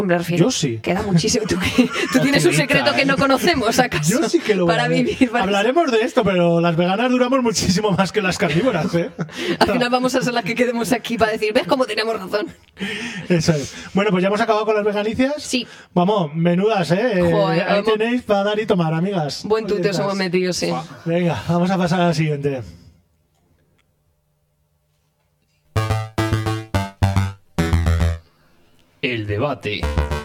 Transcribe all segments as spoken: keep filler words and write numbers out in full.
Me refiero, yo sí. Queda muchísimo. ¿Tú, tú tienes un secreto que no conocemos, acaso? Yo sí que lo voy para a ver. vivir. Para... Hablaremos de esto, pero las veganas duramos muchísimo más que las carnívoras, ¿eh? Al final vamos a ser las que quedemos aquí para decir, ¿ves cómo tenemos razón? Eso es. Bueno, pues ya hemos acabado con las veganicias. Sí. Vamos, menudas, ¿eh? Joder, Ahí vamos. tenéis para dar y tomar, amigas. Buen tuteo Oyentas. somos metidos, sí. Venga, vamos a pasar a la siguiente. El debate.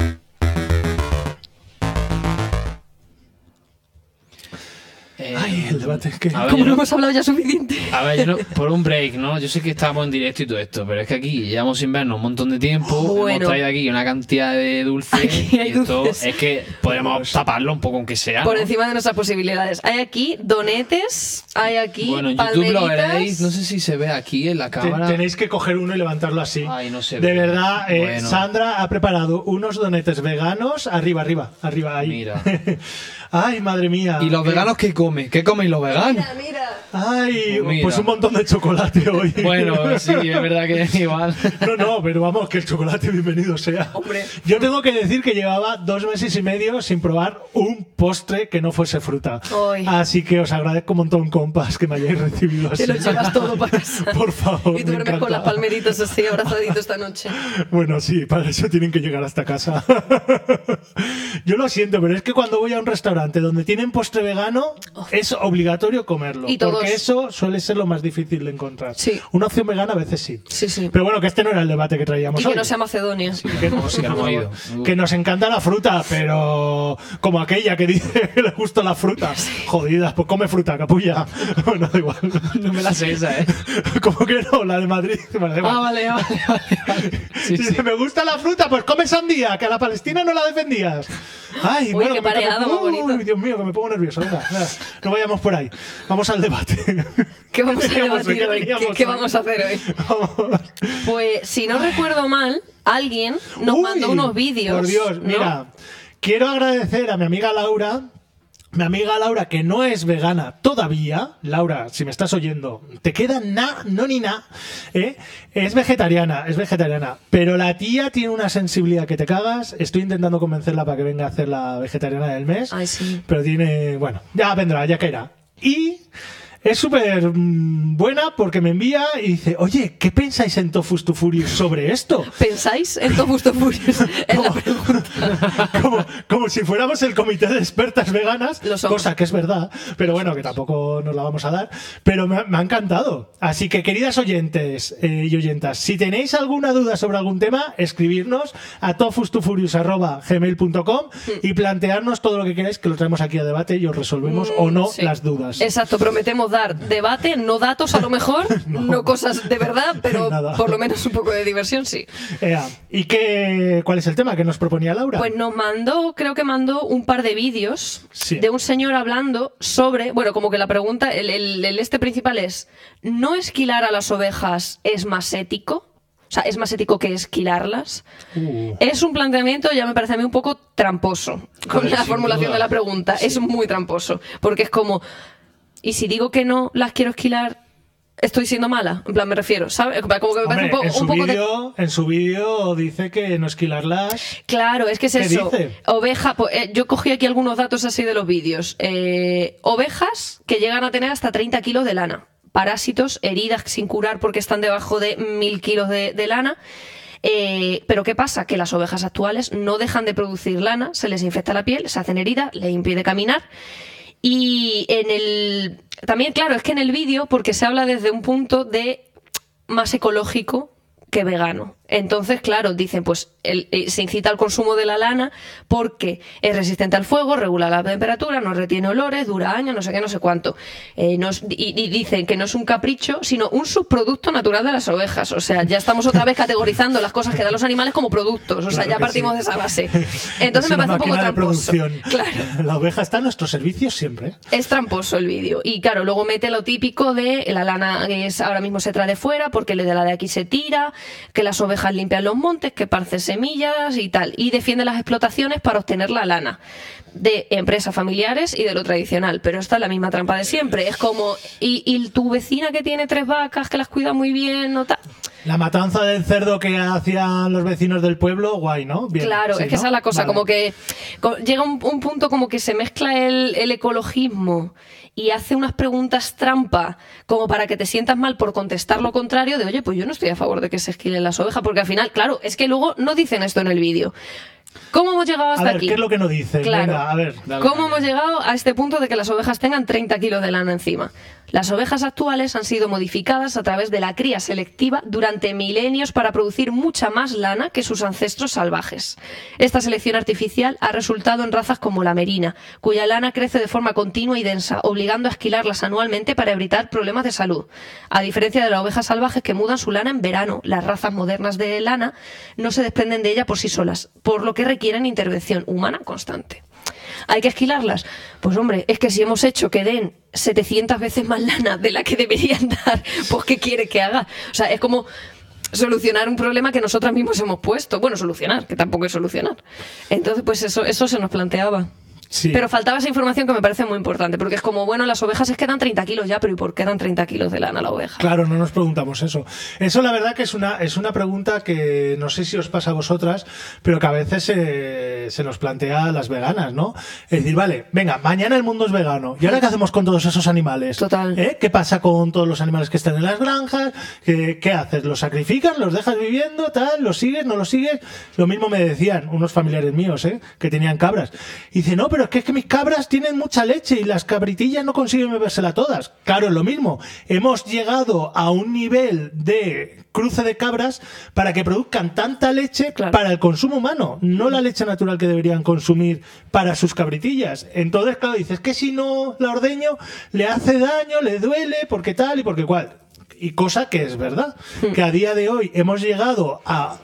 Eh, Ay, el debate es que... a ver, Como yo no no- hemos hablado ya suficiente. A ver, yo no- por un break, ¿no? Yo sé que estamos en directo y todo esto, pero es que aquí llevamos sin vernos un montón de tiempo. Bueno. Hemos traído aquí una cantidad de dulces. Aquí hay y esto dulces. es que podemos taparlo un poco, aunque sea. Por ¿no? encima de nuestras posibilidades. Hay aquí donetes, hay aquí Bueno, en YouTube lo palmeritas. veréis. No sé si se ve aquí en la Te- cámara. tenéis que coger uno y levantarlo así. Ay, no se de ve. verdad, eh, Bueno. Sandra ha preparado unos donetes veganos. Arriba, arriba, arriba, ahí. Mira. Ay, madre mía. ¿Y los Eh, veganos qué comen? ¿Qué comen los veganos? Mira, mira. Ay, Mira. pues un montón de chocolate hoy. Bueno, sí, es verdad que igual. No, no, pero vamos, que el chocolate bienvenido sea. Hombre. Yo tengo que decir que llevaba dos meses y medio sin probar un postre que no fuese fruta. Ay. Así que os agradezco un montón, compas, que me hayáis recibido así. Te lo llevas todo para casa. Por favor, Y tú me duermes con encanta. las palmeritas así, abrazadito esta noche. Bueno, sí, para eso tienen que llegar hasta casa. Yo lo siento, pero es que cuando voy a un restaurante donde tienen postre vegano, es obligatorio comerlo. Y todos. Porque eso suele ser lo más difícil de encontrar. Sí. Una opción vegana a veces sí. Sí, sí. Pero bueno, que este no era el debate que traíamos Y que hoy. no sea Macedonia. Que, no, Sí, que no hemos ido. que nos encanta la fruta, pero como aquella que dice que le gusta la fruta. Jodidas, pues come fruta, capulla. Bueno, da igual. No me la sé esa, ¿eh? ¿Cómo que no? La de Madrid. Vale, da igual. Ah, vale, vale, vale. vale. Sí, Dice, sí. me gusta la fruta, pues come sandía, que a la Palestina no la defendías. Ay, Uy, bueno, qué que me- que me- pareada más Uy, bonita. Dios mío, que me pongo nervioso. Venga, venga, no vayamos por ahí. Vamos al debate. ¿Qué vamos a Teníamos hoy, debatir ¿qué hoy? ¿Qué, teníamos qué hoy? vamos a hacer hoy? Vamos. Pues, si no recuerdo mal, alguien nos Uy, mandó unos vídeos. Por Dios, ¿no? mira, quiero agradecer a mi amiga Laura. Mi amiga Laura, que no es vegana todavía, Laura, si me estás oyendo, te queda na, no ni na, ¿eh? Es vegetariana, es vegetariana, pero la tía tiene una sensibilidad que te cagas. Estoy intentando convencerla para que venga a hacer la vegetariana del mes, Ay, sí. pero tiene, bueno, ya vendrá, ya caerá. Y es súper mm, buena porque me envía y dice, oye, ¿qué pensáis en Tofu to Furious sobre esto? ¿Pensáis en Tofu to Furious? Es la pregunta. como, como si fuéramos el comité de expertas veganas, Lo somos. cosa que es verdad, pero bueno, que tampoco nos la vamos a dar, pero me, ha- me ha encantado. Así que, queridas oyentes eh, y oyentas, si tenéis alguna duda sobre algún tema, escribirnos a tofustofurious arroba gmail punto com y plantearnos todo lo que queráis, que lo traemos aquí a debate y os resolvemos o no Sí. las dudas. Exacto, prometemos dar debate, no datos a lo mejor, no, cosas de verdad, pero Nada. por lo menos un poco de diversión, sí. Ea, ¿y qué, cuál es el tema que nos proponía Laura? Pues nos mandó, creo que mandó un par de vídeos Sí. de un señor hablando sobre, bueno, como que la pregunta, el, el- el este principal es, ¿no esquilar a las ovejas es más ético? O sea, ¿es más ético que esquilarlas? Uh. Es un planteamiento, ya me parece a mí un poco tramposo, con Joder, la sin formulación duda. de la pregunta. Es muy tramposo, porque es como, ¿y si digo que no las quiero esquilar, estoy siendo mala? En plan, me refiero, ¿sabes? Como que me parece Hombre, un poco, en, su un poco de... vídeo, en su vídeo dice que no esquilarlas. Claro, es que es ¿Qué eso. dice? Oveja, pues, eh, yo cogí aquí algunos datos así de los vídeos. Eh, ovejas que llegan a tener hasta treinta kilos de lana. Parásitos, heridas sin curar porque están debajo de mil kilos de, de lana. Eh, pero ¿qué pasa? Que las ovejas actuales no dejan de producir lana, se les infecta la piel, se hacen heridas, les impide caminar. Y en el... También, claro, es que en el vídeo, porque se habla desde un punto de más ecológico que vegano. Entonces, claro, dicen, pues el- eh, se incita al consumo de la lana porque es resistente al fuego, regula la temperatura, no retiene olores, dura años, no sé qué, no sé cuánto. Eh, no es- y, y dicen que no es un capricho, sino un subproducto natural de las ovejas. O sea, ya estamos otra vez categorizando las cosas que dan los animales como productos. O sea, Claro ya que partimos sí. de esa base. Es Entonces me una parece un poco máquina de tramposo. producción. Claro. La oveja está a nuestro servicio siempre. Es tramposo el vídeo. Y claro, luego mete lo típico de la lana que es, ahora mismo se trae de fuera porque de la de aquí se tira, que las ovejas limpian los montes, que parcen semillas y tal. Y defiende las explotaciones para obtener la lana de empresas familiares y de lo tradicional. Pero esta es la misma trampa de siempre. Es como, y, y tu vecina que tiene tres vacas, que las cuida muy bien, no tal. La matanza del cerdo que hacían los vecinos del pueblo, guay, ¿no? Bien, claro, sí, es que ¿no? esa es la cosa, Vale. como que co- llega un, un punto como que se mezcla el, el ecologismo y hace unas preguntas trampa como para que te sientas mal por contestar lo contrario de, oye, pues yo no estoy a favor de que se esquilen las ovejas, porque al final, claro, es que luego no dicen esto en el vídeo. ¿Cómo hemos llegado hasta A ver, aquí? ¿qué es lo que nos dicen? Claro. Venga, a ver. Dale, ¿Cómo dale. hemos llegado a este punto de que las ovejas tengan treinta kilos de lana encima? Las ovejas actuales han sido modificadas a través de la cría selectiva durante milenios para producir mucha más lana que sus ancestros salvajes. Esta selección artificial ha resultado en razas como la merina, cuya lana crece de forma continua y densa, obligando a esquilarlas anualmente para evitar problemas de salud. A diferencia de las ovejas salvajes que mudan su lana en verano, las razas modernas de lana no se desprenden de ella por sí solas, por lo que requieren intervención humana constante. ¿Hay que esquilarlas? Pues hombre, es que si hemos hecho que den setecientas veces más lana de la que deberían dar, pues ¿qué quiere que haga? O sea, es como solucionar un problema que nosotras mismos hemos puesto. Bueno, solucionar, que tampoco es solucionar. Entonces, pues eso, eso se nos planteaba. Sí. Pero faltaba esa información que me parece muy importante, porque es como, bueno, las ovejas es que dan treinta kilos ya, pero ¿y por qué dan treinta kilos de lana la oveja? Claro, no nos preguntamos eso. Eso la verdad que es una, es una pregunta que no sé si os pasa a vosotras, pero que a veces se, se nos plantea a las veganas, ¿no? Es decir, vale, venga, mañana el mundo es vegano. ¿Y ahora qué hacemos con todos esos animales? Total. ¿Eh? ¿Qué pasa con todos los animales que están en las granjas? ¿Qué, qué haces? ¿Los sacrificas? ¿Los dejas viviendo? ¿Tal? ¿Los sigues? ¿No los sigues? Lo mismo me decían unos familiares míos, ¿eh? Que tenían cabras. Y dice, no, pero es que, es que mis cabras tienen mucha leche y las cabritillas no consiguen bebérsela todas. Claro, es lo mismo. Hemos llegado a un nivel de cruce de cabras para que produzcan tanta leche Claro. para el consumo humano, no la leche natural que deberían consumir para sus cabritillas. Entonces, claro, dices que si no la ordeño, le hace daño, le duele, porque tal y porque cual. Y cosa que es verdad, que a día de hoy hemos llegado a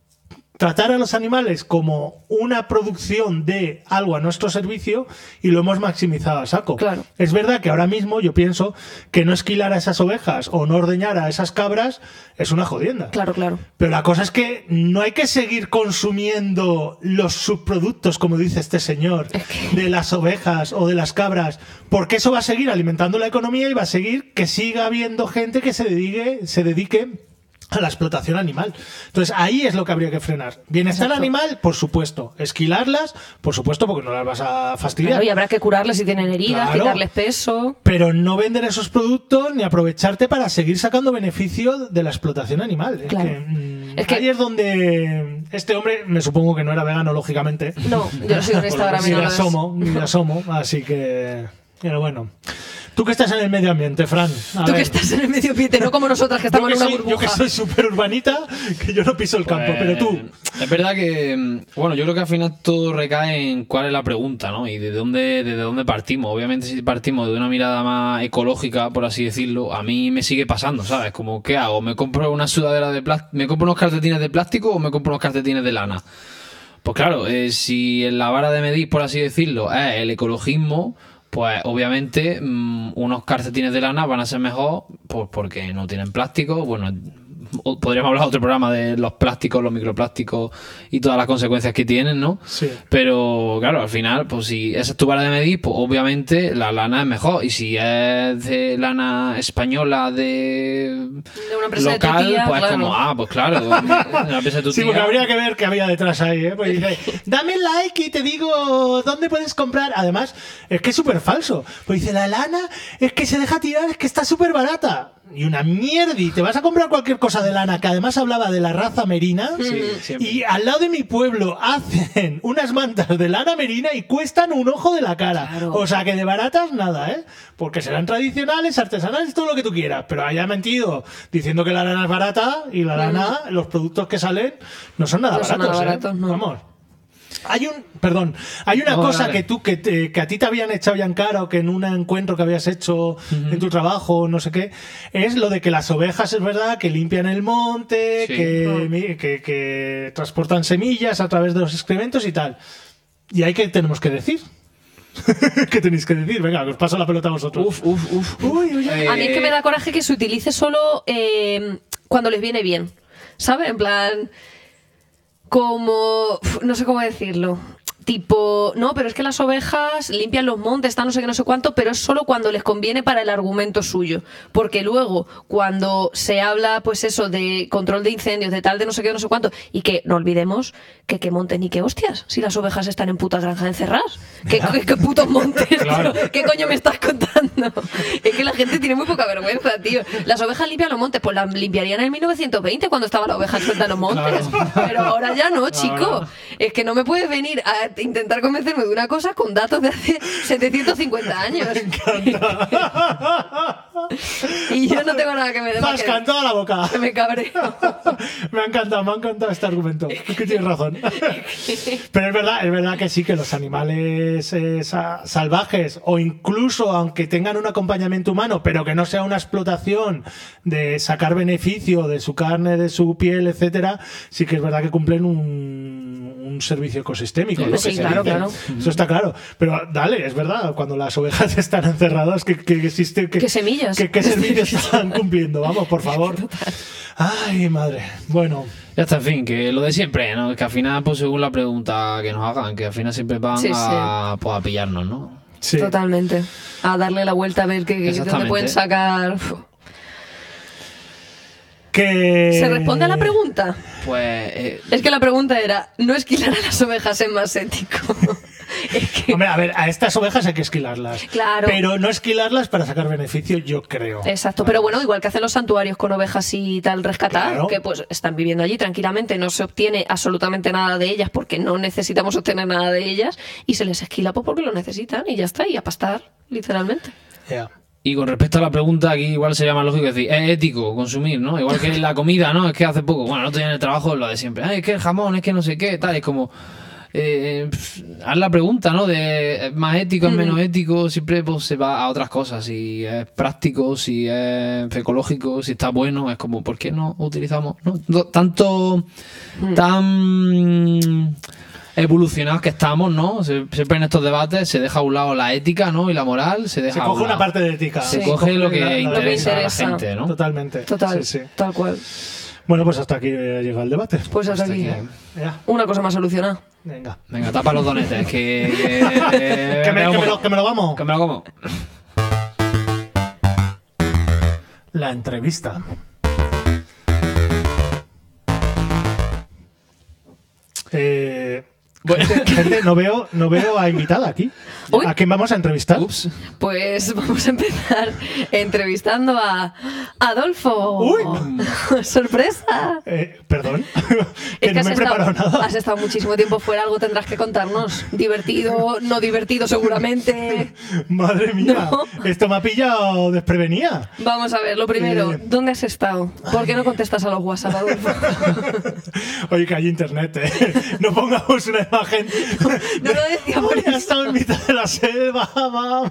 tratar a los animales como una producción de algo a nuestro servicio y lo hemos maximizado a saco. Claro. Es verdad que ahora mismo yo pienso que no esquilar a esas ovejas o no ordeñar a esas cabras es una jodienda. Claro, claro. Pero la cosa es que no hay que seguir consumiendo los subproductos, como dice este señor, de las ovejas o de las cabras, porque eso va a seguir alimentando la economía y va a seguir que siga habiendo gente que se dedique, se dedique a la explotación animal. Entonces ahí es lo que habría que frenar. Bienestar Exacto. animal, por supuesto. Esquilarlas, por supuesto, porque no las vas a fastidiar. Claro, y habrá que curarles si tienen heridas, Claro. quitarles peso. Pero no vender esos productos ni aprovecharte para seguir sacando beneficio de la explotación animal. Es Claro. que, mm, Es que- ahí es donde este hombre, me supongo que no era vegano, lógicamente. No, yo no soy honesta ahora Ni mismo. de no lo es. asomo, ni de asomo, así que... Pero bueno. Tú que estás en el medio ambiente, Fran. a Tú ver. que estás en el medio ambiente, no como nosotras que Yo estamos que en una soy- burbuja. Yo que soy súper urbanita, que yo no piso el campo, Pues, pero tú... Es verdad que, mm, bueno, yo creo que al final todo recae en cuál es la pregunta, ¿no? Y de dónde, desde dónde partimos. Obviamente, si partimos de una mirada más ecológica, por así decirlo, a mí me sigue pasando, ¿sabes? Como, ¿qué hago? ¿Me compro una sudadera de plástico? ¿Me compro unos calcetines de plástico o me compro unos calcetines de lana? Pues claro, eh, si en la vara de medir, por así decirlo, es el ecologismo, pues obviamente mmm, unos calcetines de lana van a ser mejor pues porque no tienen plástico. Bueno, o- podríamos hablar de otro programa de los plásticos, los microplásticos y todas las consecuencias que tienen, ¿no? Sí. Pero claro, al final, pues si esa es tu vara de medir, pues obviamente la lana es mejor. Y si es de lana española de, De una empresa de tu local, tía, pues claro. como, ah, pues claro, de una empresa de tu Sí, tía. porque habría que ver qué había detrás ahí, ¿eh? Pues dice, dame like y te digo dónde puedes comprar. Además, es que es súper falso. Pues dice, la lana es que se deja tirar, es que está súper barata. Y una mierda, y te vas a comprar cualquier cosa de lana, que además hablaba de la raza merina. Sí, siempre. Y al lado de mi pueblo hacen unas mantas de lana merina y cuestan un ojo de la cara. Claro. O sea que de baratas nada, ¿eh? Porque serán tradicionales, artesanales, todo lo que tú quieras. Pero haya mentido diciendo que la lana es barata y la lana, los productos que salen, no son nada No son baratos. nada ¿eh? baratos, no. Vamos. Hay un, perdón, hay una No, cosa dale. que tú, que, te- que a ti te habían echado ya en cara o que en un encuentro que habías hecho en tu trabajo, no sé qué, es lo de que las ovejas es verdad que limpian el monte, Sí. que, mi- que, que transportan semillas a través de los excrementos y tal. ¿Y ahí qué tenemos que decir? ¿Qué tenéis que decir? Venga, que os paso la pelota a vosotros. Uf, uf, uf. Uy, uy, uy. Eh, A mí es que me da coraje que se utilice solo eh, cuando les viene bien. ¿Sabes? En plan, como... uf, no sé cómo decirlo. tipo, no, pero es que las ovejas limpian los montes, están no sé qué, no sé cuánto, pero es solo cuando les conviene para el argumento suyo. Porque luego, cuando se habla, pues eso, de control de incendios, de tal, de no sé qué, no sé cuánto, y que no olvidemos que qué montes ni qué hostias, si las ovejas están en putas granjas encerradas. ¿Qué, qué, qué putos montes, Claro. tío? ¿Qué coño me estás contando? Es que la gente tiene muy poca vergüenza, tío. Las ovejas limpian los montes, pues las limpiarían en mil novecientos veinte cuando estaba la oveja suelta en los montes. Claro. Pero ahora ya no, chico. Ahora. Es que no me puedes venir a intentar convencerme de una cosa con datos de hace setecientos cincuenta años. Y yo no tengo nada que me dé más que, Zasca en toda la boca. que me cabreo. Me ha encantado, me ha encantado este argumento. Es que tienes razón. Pero es verdad, es verdad que sí, que los animales eh, sa- salvajes, o incluso aunque tengan un acompañamiento humano, pero que no sea una explotación de sacar beneficio de su carne, de su piel, etcétera, sí que es verdad que cumplen un, un servicio ecosistémico, ¿no? Sí, Que se claro, dice. claro. Eso está claro. Pero dale, es verdad, cuando las ovejas están encerradas, que, que existe. Que, ¿Qué semillas? ¿Qué, qué servicios están cumpliendo? Vamos, por favor. Ay, madre. Bueno. Ya está, en fin, que lo de siempre, ¿no? Que al final, pues según la pregunta que nos hagan, que al final siempre van Sí, a, pues, a pillarnos, ¿no? Sí. Totalmente. A darle la vuelta a ver qué, qué- dónde Exactamente. pueden sacar. Uf. Que... ¿Se responde a la pregunta? Pues eh, Es que la pregunta era, ¿no esquilar a las ovejas es más ético? Es que... Hombre, a ver, a estas ovejas hay que esquilarlas. Claro. Pero no esquilarlas para sacar beneficio, yo creo. Exacto, pero bueno, igual que hacen los santuarios con ovejas y tal rescatar, Claro. que pues están viviendo allí tranquilamente, no se obtiene absolutamente nada de ellas porque no necesitamos obtener nada de ellas y se les esquila pues porque lo necesitan y ya está, y a pastar, literalmente. Ya. y con respecto a la pregunta, aquí igual sería más lógico decir, es ético consumir, ¿no? Igual que la comida, ¿no? Es que hace poco, bueno, no tenía en el trabajo lo de siempre, ay, es que el jamón, es que no sé qué, tal, es como... Eh, pf, haz la pregunta, ¿no? De ¿es más ético, es menos ético? Siempre pues, se va a otras cosas. Si es práctico, si es ecológico, si está bueno, es como, ¿por qué no utilizamos? ¿no? No, tanto tan evolucionados que estamos, ¿no? Se- siempre en estos debates se deja a un lado la ética, ¿no? Y la moral, se deja Se a coge un una lado. parte de ética. Se Sí. coge lo que, la- la- interesa, interesa. a la gente, ¿no? Totalmente. Total, Sí, sí. tal cual. Bueno, pues hasta aquí ha llegado el debate. Pues hasta Hasta aquí. aquí. Ya, Una cosa más solucionada. venga. Venga, tapa los donetes, que... Que, Que me, que me lo, que me lo vamos. que me lo como. La entrevista. Eh, gente, gente, no veo, no veo a invitada aquí. Uy. ¿A quién vamos a entrevistar? Ups. Pues vamos a empezar entrevistando a Adolfo. Uy. ¡Sorpresa! Eh, perdón, que Es no has me he estado, preparado nada. has estado muchísimo tiempo fuera, algo tendrás que contarnos. Divertido, no divertido seguramente. Madre mía, No. esto me ha pillado desprevenida. Vamos a ver, lo primero, Eh. ¿dónde has estado? ¿Por qué no contestas a los WhatsApp, Adolfo? Oye, que hay internet, ¿eh? No pongamos una imagen. No lo decía por Uy, ha eso. estado en mitad de la selva, vamos.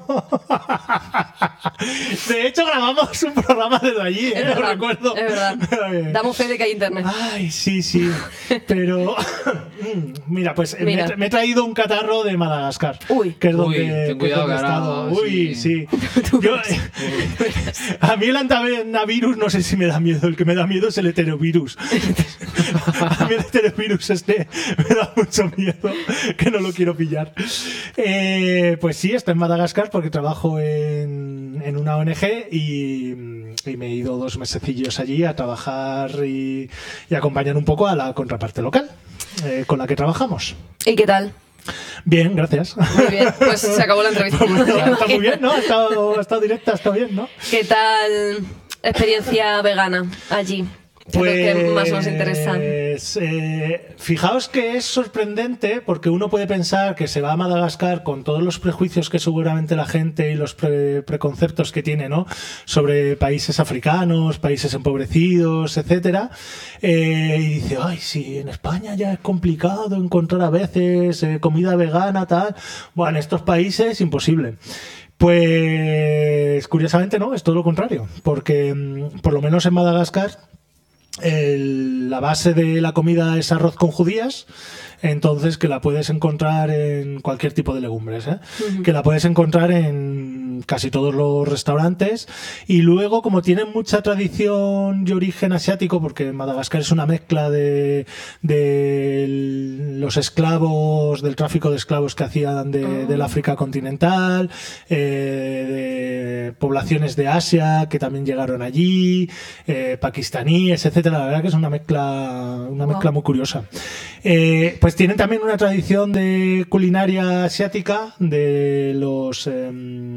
De hecho, grabamos un programa desde allí, ¿eh? Es Lo verdad, recuerdo. es verdad. Eh, Damos fe de que hay internet. Ay, sí, sí. Pero, mira, pues eh, Mira. Me, he tra- me he traído un catarro de Madagascar. Uy. Que es Uy, donde, ten que es cuidado donde he que ahora estado. Uy, sí. sí. Yo, a mí el antavirus no sé si me da miedo. El que me da miedo es el heterovirus. A mí el heterovirus este me da mucho miedo, que no lo quiero pillar. Eh, pues sí, estoy en Madagascar porque trabajo en, en una O N G y, y me he ido dos mesecillos allí a trabajar y, y acompañar un poco a la contraparte local eh, con la que trabajamos. ¿Y qué tal? Bien, gracias. Muy bien, pues se acabó la entrevista. Bueno, está muy bien, ¿no? Ha estado, ha estado directa, está bien, ¿no? ¿Qué tal experiencia vegana allí? ¿Qué es lo que más nos interesa? Pues, eh, fijaos que es sorprendente porque uno puede pensar que se va a Madagascar con todos los prejuicios que seguramente la gente y los pre- preconceptos que tiene, ¿no? Sobre países africanos, países empobrecidos, etcétera. Eh, y dice, ay, sí, en España ya es complicado encontrar a veces eh, comida vegana, tal. Bueno, en estos países imposible. Pues curiosamente no, es todo lo contrario, porque mm, por lo menos en Madagascar el- la base de la comida es arroz con judías, entonces que la puedes encontrar en cualquier tipo de legumbres, ¿eh? Que la puedes encontrar en en casi todos los restaurantes. Y luego, como tienen mucha tradición y origen asiático, porque Madagascar es una mezcla de, de los esclavos, del tráfico de esclavos que hacían de, oh. del África continental, eh, de poblaciones de Asia que también llegaron allí, eh, pakistaníes, etcétera. La verdad que es una mezcla, una mezcla wow. muy curiosa. Eh, pues tienen también una tradición de culinaria asiática de los eh,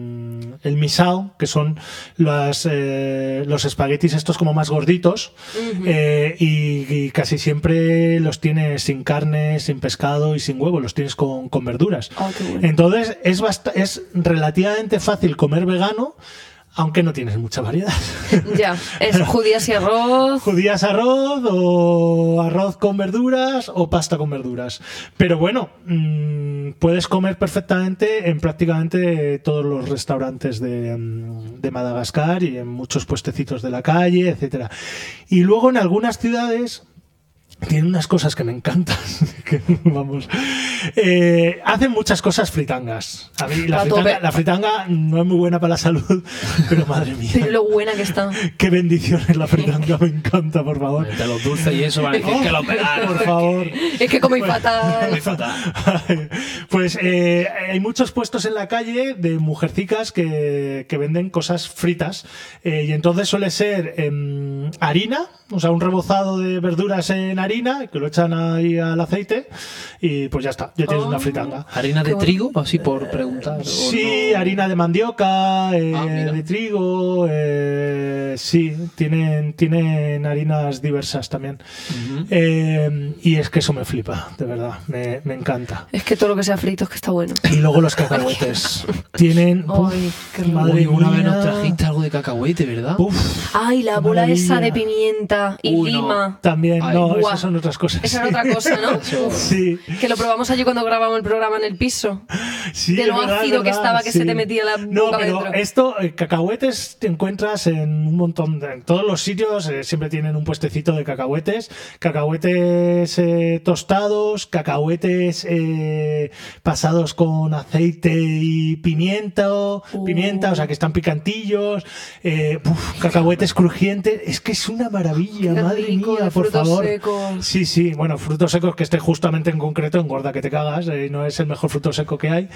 el misao, que son las, eh, los espaguetis estos como más gorditos, uh-huh. eh, y, y casi siempre los tienes sin carne, sin pescado y sin huevo, los tienes con, con verduras. Oh, qué bueno. Entonces es, bast- es relativamente fácil comer vegano, aunque no tienes mucha variedad. Ya, es judías y arroz. Judías arroz o arroz con verduras o pasta con verduras. Pero bueno, mmm, puedes comer perfectamente en prácticamente todos los restaurantes de, de Madagascar y en muchos puestecitos de la calle, etcétera. Y luego en algunas ciudades tienen unas cosas que me encantan. que, vamos, eh, hacen muchas cosas fritangas. A mí la fritanga, la fritanga no es muy buena para la salud, pero madre mía. Pero lo buena que está. Qué bendición es la fritanga, me encanta, por favor. Entre los dulces y eso van a decir oh, que lo pegaron. Por favor. Es que coméis fatal. Coméis fatal. Pues eh, hay muchos puestos en la calle de mujercicas que, que venden cosas fritas. Eh, y entonces suele ser eh, harina, o sea, un rebozado de verduras en harina, que lo echan ahí al aceite y pues ya está, ya tienes oh, una fritanga. ¿Harina de trigo? Así por preguntar. Sí, no? harina de mandioca, eh, ah, de trigo, eh, sí, tienen, tienen harinas diversas también. Uh-huh. Eh, y es que eso me flipa, de verdad, me, me encanta. Es que todo lo que sea frito es que está bueno. Y luego los cacahuetes. Tienen... Uf, Ay, qué madre Uy, una mía. vez nos trajiste algo de cacahuete, ¿verdad? Uf, Ay, la bola maravilla. esa de pimienta y Uy, no. lima. También, Ay, no, buah. esas son otras cosas. Esa era otra cosa, ¿no? Sí. Que lo probamos allí cuando grabamos el programa en el piso. Sí, de lo es verdad, ácido es que verdad, estaba, que sí. se te metía la No, boca pero dentro. esto, eh, cacahuetes te encuentras en un montón de... En todos los sitios eh, siempre tienen un puestecito de cacahuetes. Cacahuetes eh, tostados, cacahuetes eh, pasados con aceite y pimienta, uh. pimienta, o sea que están picantillos, eh, uf, cacahuetes crujientes. Es que es una maravilla, Qué madre rico, mía, de por frutos favor. secos. Sí, sí, bueno, frutos secos que esté justamente en concreto engorda que te cagas, eh, no es el mejor fruto seco que hay.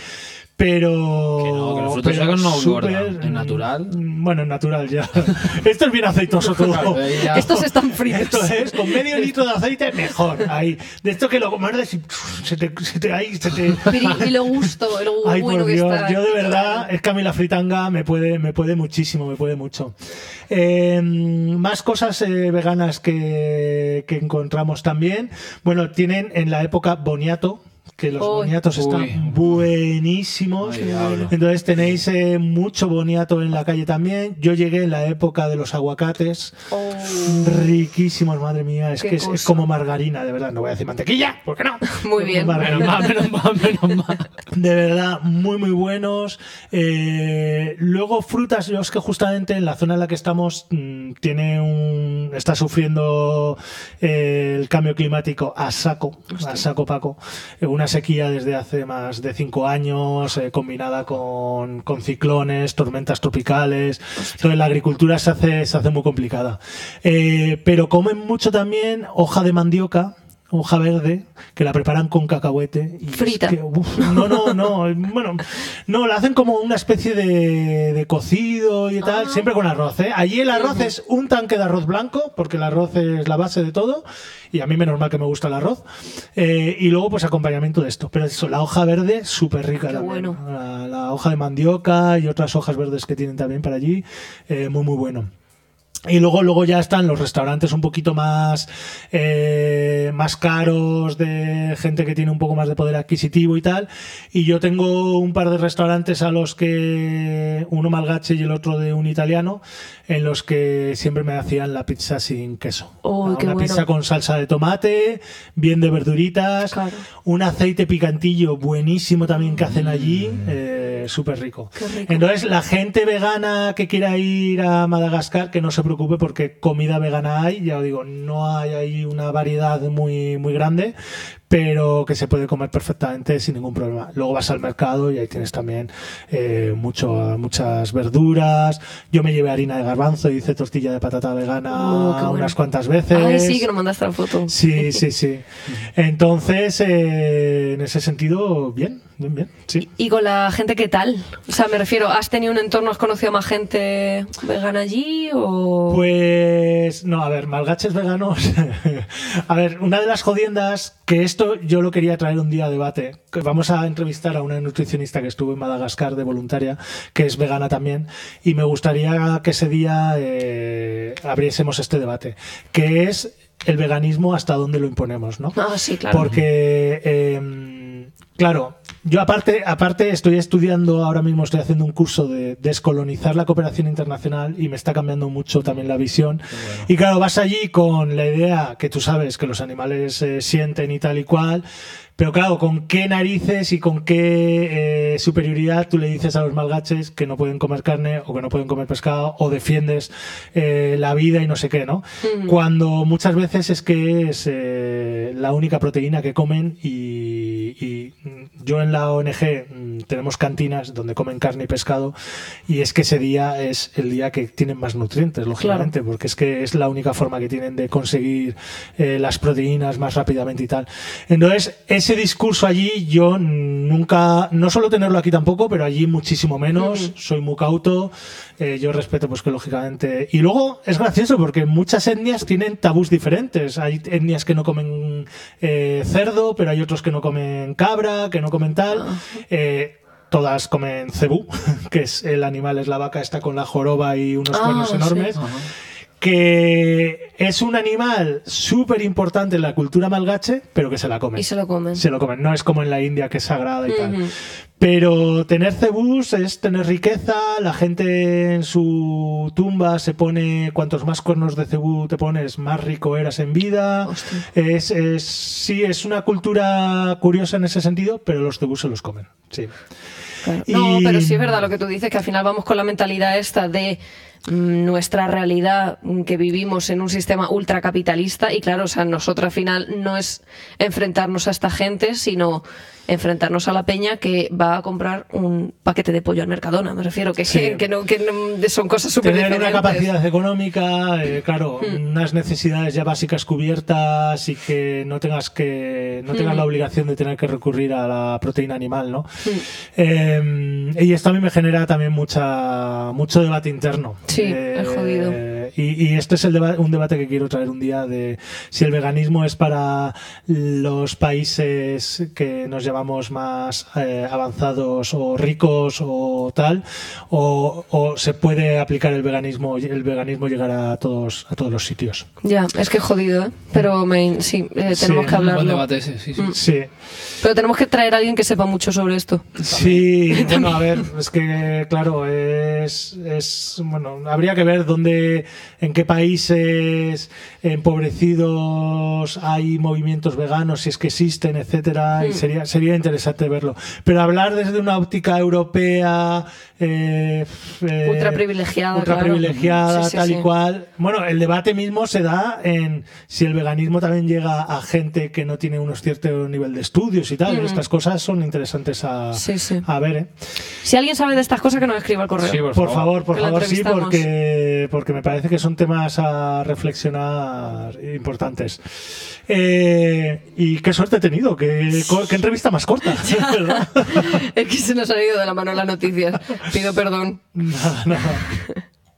Pero... Que no, que los frutos pero secos no súper, engordan. ¿Es natural? Bueno, es natural ya. Esto es bien aceitoso todo. Estos están fritos. Esto es, con medio litro de aceite, mejor. Ahí. De esto que lo muerdes y se te... Se te, ahí, se te... Pero, y lo gusto, lo Ay, bueno por que Dios, está. yo de verdad, es que a mí la fritanga me puede, me puede muchísimo, me puede mucho. Eh, más cosas eh, veganas que, que encontramos también. Bueno, tienen en la época boniato, que los Uy. boniatos están Uy. buenísimos. Ay, diablo. Entonces tenéis eh, mucho boniato en la calle también. Yo llegué en la época de los aguacates. Oh. Riquísimos, madre mía. Es Qué que es, cosa. es como margarina, de verdad. No voy a decir mantequilla, ¿por qué no? Muy bien. Margarina. Menos mal, menos mal, menos mal. De verdad, muy muy buenos. Eh, luego frutas, yo es que justamente en la zona en la que estamos mmm, tiene un está sufriendo eh, el cambio climático a saco, a saco Paco. Eh, una sequía desde hace más de cinco años, eh, combinada con, con ciclones, tormentas tropicales. Entonces la agricultura se hace se hace muy complicada. Eh, pero comen mucho también hoja de mandioca. Hoja verde, que la preparan con cacahuete. Y frita. Es que, uf, no, no, no. Bueno, no, la hacen como una especie de, de cocido y tal, ah. siempre con arroz, ¿eh? Allí el arroz uh-huh. es un tanque de arroz blanco, porque el arroz es la base de todo, y a mí menos mal que me gusta el arroz. Eh, y luego, pues acompañamiento de esto. Pero eso, la hoja verde, súper rica Qué también. Bueno. La, la hoja de mandioca y otras hojas verdes que tienen también para allí, eh, muy, muy bueno. Y luego, luego ya están los restaurantes un poquito más, eh, más caros, de gente que tiene un poco más de poder adquisitivo y tal. Y yo tengo un par de restaurantes a los que, uno malgache y el otro de un italiano, en los que siempre me hacían la pizza sin queso. Oh, una qué bueno. pizza con salsa de tomate, bien de verduritas, Claro. un aceite picantillo buenísimo también que hacen allí, eh, súper rico. Qué rico. Entonces, la gente vegana que quiera ir a Madagascar, que no se preocupe porque comida vegana hay, ya os digo, no hay ahí una variedad muy, muy grande, pero que se puede comer perfectamente sin ningún problema. Luego vas al mercado y ahí tienes también eh, mucho, muchas verduras. Yo me llevé harina de garbanzo y hice tortilla de patata vegana Oh, qué bueno. unas cuantas veces. Ay, sí, que nos mandaste la foto. Sí, sí, sí. Entonces, eh, en ese sentido, bien, bien, bien, sí. ¿Y con la gente qué tal? O sea, me refiero, ¿has tenido un entorno, has conocido a más gente vegana allí o...? Pues, no, a ver, malgaches veganos. A ver, una de las jodiendas, que esto yo lo quería traer un día a debate, que vamos a entrevistar a una nutricionista que estuvo en Madagascar de voluntaria, que es vegana también, y me gustaría que ese día eh, abriésemos este debate, que es el veganismo hasta dónde lo imponemos, ¿no? Ah, sí, claro. Porque, eh, claro, yo aparte, aparte estoy estudiando, ahora mismo estoy haciendo un curso de descolonizar la cooperación internacional y me está cambiando mucho también la visión. Bueno. Y claro, vas allí con la idea que tú sabes que los animales eh, sienten y tal y cual, pero claro, ¿con qué narices y con qué eh, superioridad tú le dices a los malgaches que no pueden comer carne o que no pueden comer pescado o defiendes eh, la vida y no sé qué, ¿no? Mm. Cuando muchas veces es que es eh, la única proteína que comen y, y yo en la O N G tenemos cantinas donde comen carne y pescado y es que ese día es el día que tienen más nutrientes, lógicamente, claro. Porque es que es la única forma que tienen de conseguir eh, las proteínas más rápidamente y tal. Entonces, es ese discurso allí yo nunca, no suelo tenerlo aquí tampoco, pero allí muchísimo menos, mm. soy muy cauto, eh, yo respeto pues que lógicamente... Y luego es gracioso porque muchas etnias tienen tabús diferentes, hay etnias que no comen eh, cerdo, pero hay otros que no comen cabra, que no comen tal... Ah. Eh, Todas comen cebú, que es el animal, es la vaca, está con la joroba y unos ah, cuernos enormes. Sí. Que es un animal súper importante en la cultura malgache, pero que se la comen. Y se lo comen. Se lo comen. No es como en la India, que es sagrada y uh-huh. tal. Pero tener cebús es tener riqueza, la gente en su tumba se pone, cuantos más cuernos de cebú te pones, más rico eras en vida. Es, es, sí, es una cultura curiosa en ese sentido, pero los cebús se los comen, sí. Claro. Y... No, pero sí es verdad lo que tú dices, que al final vamos con la mentalidad esta de nuestra realidad, que vivimos en un sistema ultracapitalista y claro, o sea, nosotros al final no es enfrentarnos a esta gente, sino enfrentarnos a la peña que va a comprar un paquete de pollo al Mercadona, me refiero, que, sí. que, que, no, que no, son cosas súper diferentes. Tener una capacidad económica, eh, claro, hmm. unas necesidades ya básicas cubiertas y que no tengas que no tengas hmm. la obligación de tener que recurrir a la proteína animal, ¿no? Hmm. Eh, y esto a mí me genera también mucha mucho debate interno. Sí, eh, es jodido. Y, y este es el deba- un debate que quiero traer un día de si el veganismo es para los países que nos llamamos más eh, avanzados o ricos o tal, o, o se puede aplicar el veganismo, el veganismo llegar a todos a todos los sitios. Ya, es que es jodido, ¿eh? Pero me, sí, eh, tenemos sí, que hablarlo. Un buen debate ese, sí, sí. Mm. sí. Pero tenemos que traer a alguien que sepa mucho sobre esto. Sí, bueno, a ver, es que claro, es, es bueno, habría que ver dónde, en qué países empobrecidos hay movimientos veganos, si es que existen, etcétera, mm. y sería sería interesante verlo. Pero hablar desde una óptica europea eh, eh, ultra privilegiada, ultra claro. privilegiada, sí, sí, tal sí. y cual. Bueno, el debate mismo se da en si el veganismo también llega a gente que no tiene unos cierto nivel de estudios y tal. Mm. Estas cosas son interesantes a, sí, sí. a ver, ¿eh? Si alguien sabe de estas cosas, que nos escriba al correo. Sí, por, por favor, por que favor, sí, porque, porque me parece que son temas a reflexionar importantes. Eh, y qué suerte he tenido, qué, qué entrevista más corta. Es que se nos ha ido de la mano las noticias. Pido perdón. Nada, nada.